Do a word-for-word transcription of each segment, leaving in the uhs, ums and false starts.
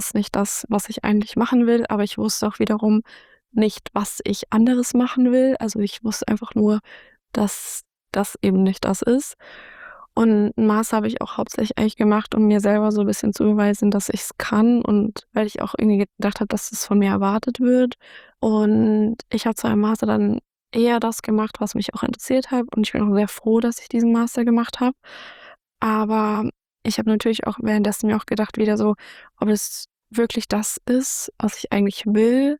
ist nicht das, was ich eigentlich machen will, aber ich wusste auch wiederum nicht, was ich anderes machen will. Also, ich wusste einfach nur, dass das eben nicht das ist. Und 'n Master habe ich auch hauptsächlich eigentlich gemacht, um mir selber so 'n bisschen zu beweisen, dass ich's kann und weil ich auch irgendwie gedacht habe, dass es von mir erwartet wird. Und ich habe zwar im Master dann eher das gemacht, was mich auch interessiert hat und ich bin auch sehr froh, dass ich diesen Master gemacht habe. Aber ich habe natürlich auch währenddessen mir auch gedacht wieder so, ob es wirklich das ist, was ich eigentlich will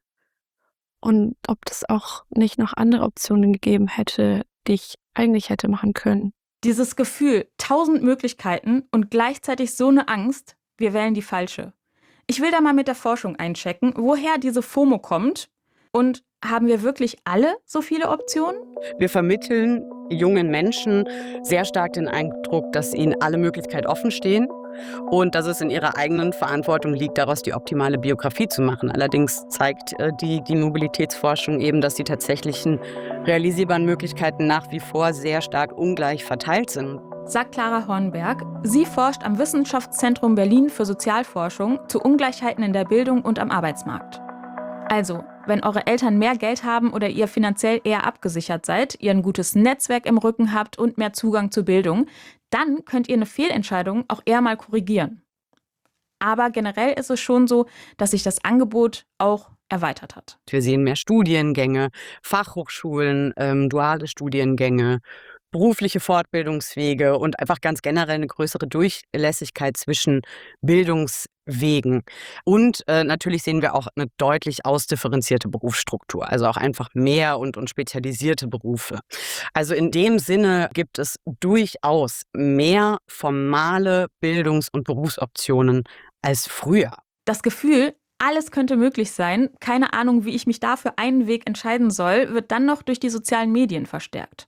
und ob das auch nicht noch andere Optionen gegeben hätte, die ich eigentlich hätte machen können. Dieses Gefühl, tausend Möglichkeiten und gleichzeitig so 'ne Angst, wir wählen die falsche. Ich will da mal mit der Forschung einchecken, woher diese FOMO kommt und haben wir wirklich alle so viele Optionen? Wir vermitteln jungen Menschen sehr stark den Eindruck, dass ihnen alle Möglichkeiten offen stehen und dass es in ihrer eigenen Verantwortung liegt, daraus die optimale Biografie zu machen. Allerdings zeigt äh, die, die Mobilitätsforschung eben, dass die tatsächlichen realisierbaren Möglichkeiten nach wie vor sehr stark ungleich verteilt sind. Sagt Clara Hornberg. Sie forscht am Wissenschaftszentrum Berlin für Sozialforschung zu Ungleichheiten in der Bildung und am Arbeitsmarkt. Also, wenn eure Eltern mehr Geld haben oder ihr finanziell eher abgesichert seid, ihr ein gutes Netzwerk im Rücken habt und mehr Zugang zur Bildung, dann könnt ihr eine Fehlentscheidung auch eher mal korrigieren. Aber generell ist es schon so, dass sich das Angebot auch erweitert hat. Wir sehen mehr Studiengänge, Fachhochschulen, ähm, duale Studiengänge, berufliche Fortbildungswege und einfach ganz generell eine größere Durchlässigkeit zwischen Bildungswegen. Und äh, natürlich sehen wir auch eine deutlich ausdifferenzierte Berufsstruktur, also auch einfach mehr und, und spezialisierte Berufe. Also in dem Sinne gibt es durchaus mehr formale Bildungs- und Berufsoptionen als früher. Das Gefühl, alles könnte möglich sein, keine Ahnung, wie ich mich da für einen Weg entscheiden soll, wird dann noch durch die sozialen Medien verstärkt.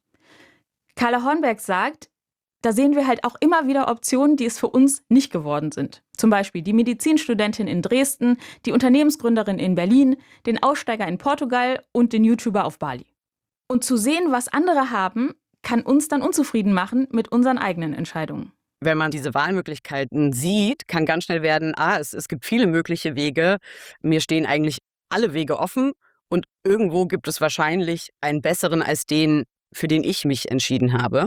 Carla Hornberg sagt, da sehen wir halt auch immer wieder Optionen, die es für uns nicht geworden sind. Zum Beispiel die Medizinstudentin in Dresden, die Unternehmensgründerin in Berlin, den Aussteiger in Portugal und den YouTuber auf Bali. Und zu sehen, was andere haben, kann uns dann unzufrieden machen mit unseren eigenen Entscheidungen. Wenn man diese Wahlmöglichkeiten sieht, kann ganz schnell werden, ah, es, es gibt viele mögliche Wege, mir stehen eigentlich alle Wege offen und irgendwo gibt es wahrscheinlich einen besseren als den, für den ich mich entschieden habe.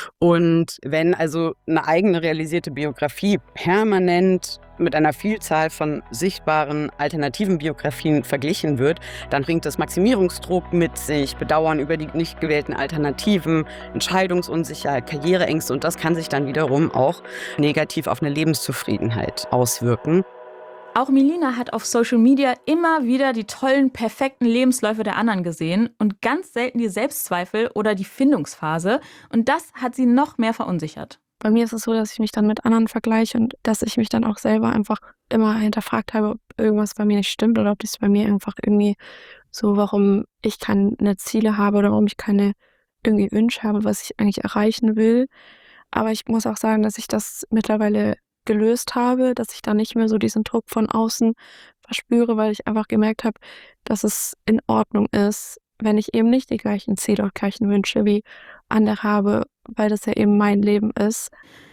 Und wenn also eine eigene realisierte Biografie permanent mit einer Vielzahl von sichtbaren alternativen Biografien verglichen wird, dann bringt das Maximierungsdruck mit sich, Bedauern über die nicht gewählten Alternativen, Entscheidungsunsicherheit, Karriereängste und das kann sich dann wiederum auch negativ auf eine Lebenszufriedenheit auswirken. Auch Melina hat auf Social Media immer wieder die tollen, perfekten Lebensläufe der anderen gesehen und ganz selten die Selbstzweifel oder die Findungsphase. Und das hat sie noch mehr verunsichert. Bei mir ist es so, dass ich mich dann mit anderen vergleiche und dass ich mich dann auch selber einfach immer hinterfragt habe, ob irgendwas bei mir nicht stimmt oder ob das bei mir einfach irgendwie so, warum ich keine Ziele habe oder warum ich keine irgendwie Wünsche habe, was ich eigentlich erreichen will. Aber ich muss auch sagen, dass ich das mittlerweile gelöst habe, dass ich da nicht mehr so diesen Druck von außen verspüre, weil ich einfach gemerkt habe, dass es in Ordnung ist, wenn ich eben nicht die gleichen Ziele und gleichen Wünsche wie andere habe, weil das ja eben mein Leben ist.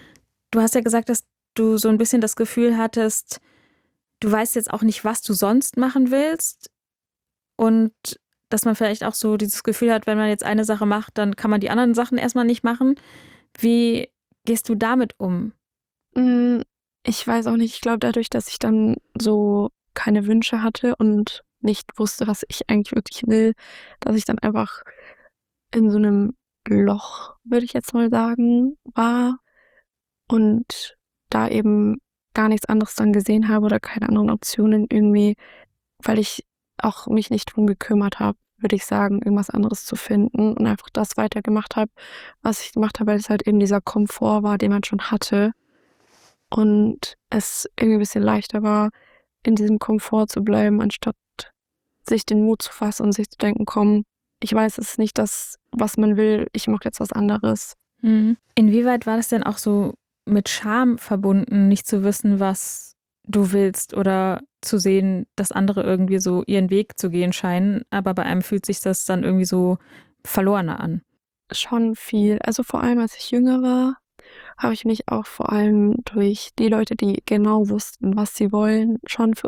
Du hast ja gesagt, dass du so ein bisschen das Gefühl hattest, du weißt jetzt auch nicht, was du sonst machen willst und dass man vielleicht auch so dieses Gefühl hat, wenn man jetzt eine Sache macht, dann kann man die anderen Sachen erstmal nicht machen. Wie gehst du damit um? Hm, ich weiß auch nicht, ich glaube dadurch, dass ich dann so keine Wünsche hatte und nicht wusste, was ich eigentlich wirklich will, dass ich dann einfach in so 'nem Loch, würde ich jetzt mal sagen, war und da eben gar nichts anderes dann gesehen habe oder keine anderen Optionen irgendwie, weil ich auch mich nicht drum gekümmert habe, würde ich sagen, irgendwas anderes zu finden und einfach das weitergemacht habe, was ich gemacht habe, weil es halt eben dieser Komfort war, den man schon hatte. Und es irgendwie 'n bisschen leichter war, in diesem Komfort zu bleiben, anstatt sich den Mut zu fassen und sich zu denken: „Komm, ich weiß, es ist nicht das, was man will, ich mache jetzt was anderes.“ Mhm. Inwieweit war das denn auch so mit Scham verbunden, nicht zu wissen, was du willst oder zu sehen, dass andere irgendwie so ihren Weg zu gehen scheinen, aber bei einem fühlt sich das dann irgendwie so verlorener an? Schon viel. Also, vor allem, als ich jünger war, habe ich mich auch vor allem durch die Leute, die genau wussten, was sie wollen, schon für